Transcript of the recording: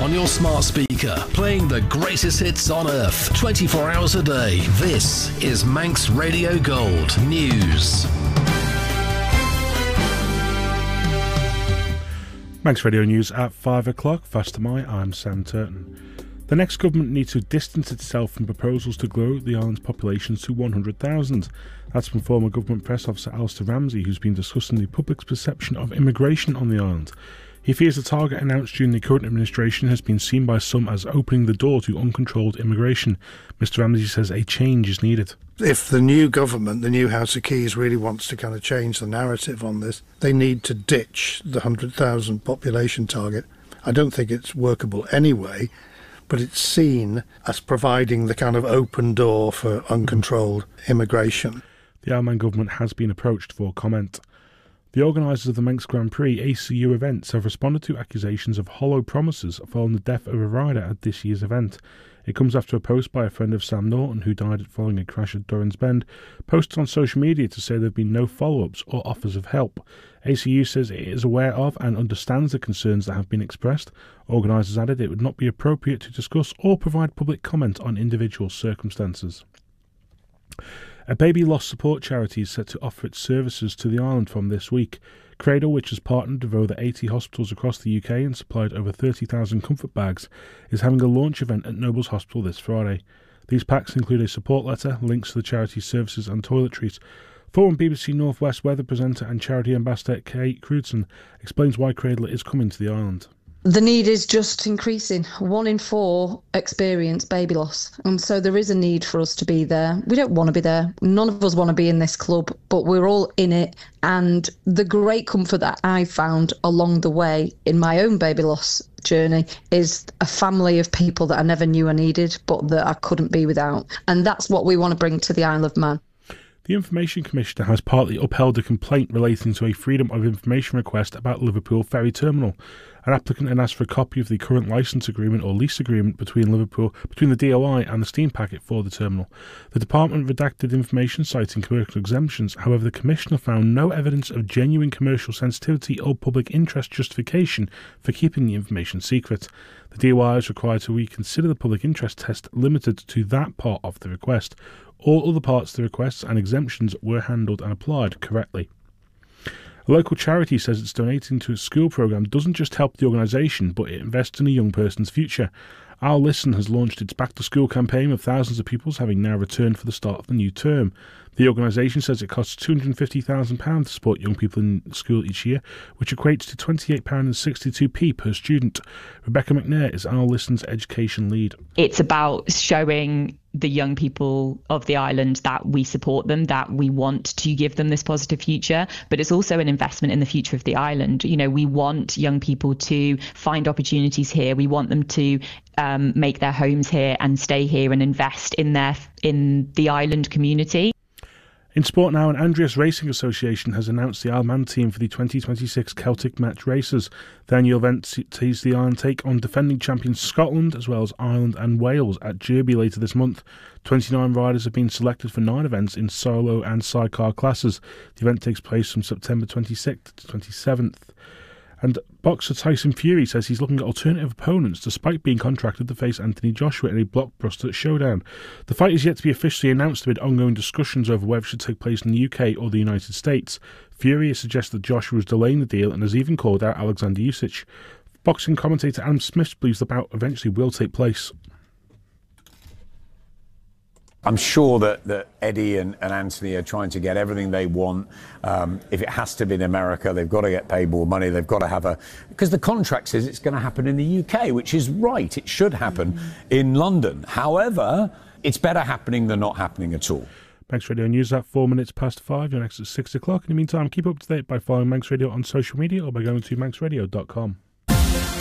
on your smart speaker, playing the greatest hits on earth, 24 hours a day. This is Manx Radio Gold News. Manx Radio News at 5 o'clock. Faster I'm Sam Turton. The next government needs to distance itself from proposals to grow the island's population to 100,000. That's from former government press officer Alistair Ramsey, who's been discussing the public's perception of immigration on the island. He fears the target announced during the current administration has been seen by some as opening the door to uncontrolled immigration. Mr Ramsey says a change is needed. If the new government, the new House of Keys, really wants to kind of change the narrative on this, they need to ditch the 100,000 population target. I don't think it's workable anyway, but it's seen as providing the kind of open door for uncontrolled immigration. The Islman government has been approached for comment. The organisers of the Manx Grand Prix ACU events have responded to accusations of hollow promises following the death of a rider at this year's event. It comes after a post by a friend of Sam Norton, who died following a crash at Durrans Bend, posted on social media to say there have been no follow-ups or offers of help. ACU says it is aware of and understands the concerns that have been expressed. Organisers added it would not be appropriate to discuss or provide public comment on individual circumstances. A baby loss support charity is set to offer its services to the island from this week. Cradle, which has partnered with over 80 hospitals across the UK and supplied over 30,000 comfort bags, is having a launch event at Nobles Hospital this Friday. These packs include a support letter, links to the charity's services and toiletries. Former BBC North West weather presenter and charity ambassador Kate Crewdson explains why Cradle is coming to the island. The need is just increasing. 1 in 4 experience baby loss. And so there is a need for us to be there. We don't want to be there. None of us want to be in this club, but we're all in it. And the great comfort that I found along the way in my own baby loss journey is a family of people that I never knew I needed, but that I couldn't be without. And that's what we want to bring to the Isle of Man. The Information Commissioner has partly upheld a complaint relating to a Freedom of Information request about Liverpool Ferry Terminal. An applicant had asked for a copy of the current licence agreement or lease agreement between the DOI and the steam packet for the terminal. The department redacted information citing commercial exemptions. However, the Commissioner found no evidence of genuine commercial sensitivity or public interest justification for keeping the information secret. The DOI is required to reconsider the public interest test limited to that part of the request. All other parts of the requests and exemptions were handled and applied correctly. A local charity says it's donating to a school programme doesn't just help the organisation, but it invests in a young person's future. Our Listen has launched its Back to School campaign, with thousands of pupils having now returned for the start of the new term. The organisation says it costs £250,000 to support young people in school each year, which equates to £28.62p per student. Rebecca McNair is Our Listen's education lead. It's about showing the young people of the island that we support them, that we want to give them this positive future, but it's also an investment in the future of the island. You know, we want young people to find opportunities here. We want them to make their homes here and stay here and invest in the island community. In sport now, an Andreas Racing Association has announced the Isle Man team for the 2026 Celtic Match Races. The annual event sees the Island take on defending champions Scotland as well as Ireland and Wales at Derby later this month. 29 riders have been selected for 9 events in solo and sidecar classes. The event takes place from September 26th to 27th. And boxer Tyson Fury says he's looking at alternative opponents despite being contracted to face Anthony Joshua in a blockbuster showdown. The fight is yet to be officially announced amid ongoing discussions over whether it should take place in the UK or the United States. Fury has suggested that Joshua is delaying the deal and has even called out Alexander Usyk. Boxing commentator Adam Smith believes the bout eventually will take place. I'm sure that Eddie and Anthony are trying to get everything they want. If it has to be in America, they've got to get paid more money. They've got to have because the contract says it's going to happen in the UK, which is right. It should happen in London. However, it's better happening than not happening at all. Manx Radio News at 4 minutes past 5. You're next at 6 o'clock. In the meantime, keep up to date by following Manx Radio on social media or by going to manxradio.com.